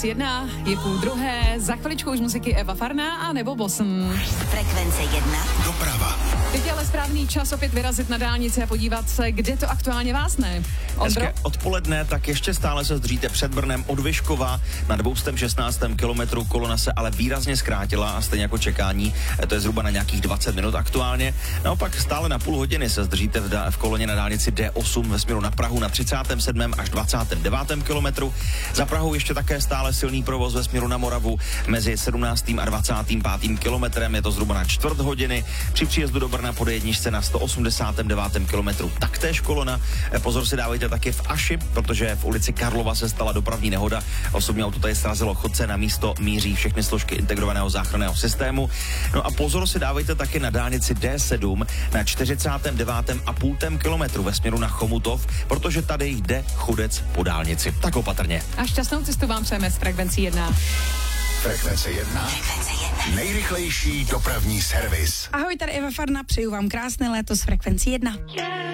1 je 12:30, za chviličku už muziky Eva Farná a nebo Boston. Frekvence 1. Doprava. Teď je ale správný čas opět vyrazit na dálnici a podívat se, kde to aktuálně vásne. Ondro? Hezké odpoledne, tak ještě stále se zdříte před Brnem od Vyškova na 216. kilometru. Kolona se ale výrazně zkrátila a stejně jako čekání, to je zhruba na nějakých 20 minut aktuálně. Naopak stále na půl hodiny se zdržíte v koloně na dálnici D8 ve směru na Prahu na 37. až 29. kilometru. Za Prahou ještě také stále silný provoz ve směru na Moravu mezi 17. a 25. kilometrem, je to zhruba na čtvrt hodiny. Při příjezdu do Brna po D1 na 189. kilometru taktéž kolona. Pozor si dávejte taky v Aši, protože v ulici Karlova se stala dopravní nehoda. Osobní auto tady srazilo chodce, na místo míří všechny složky integrovaného záchranného systému. No a pozor si dávejte taky na dálnici D7 na 49,5 kilometru ve směru na Chomutov, protože tady jde chodec po dálnici. Tak opatrně. A šťastnou cestu vám přejeme z Frekvencí 1. Frekvence 1. Nejrychlejší dopravní servis. Ahoj, tady Eva Farna, přeju vám krásné léto s Frekvencí 1.